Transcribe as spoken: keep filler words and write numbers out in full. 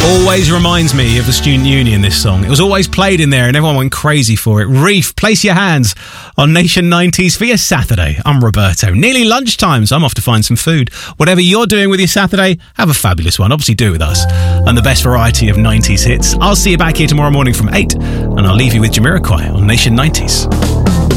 Always reminds me of the Student Union, this song. It was always played in there and everyone went crazy for it. Reef, place your hands on Nation nineties for your Saturday. I'm Roberto. Nearly lunchtime, so I'm off to find some food. Whatever you're doing with your Saturday, have a fabulous one. Obviously do with us. And the best variety of nineties hits. I'll see you back here tomorrow morning from eight, and I'll leave you with Jamiroquai on Nation nineties.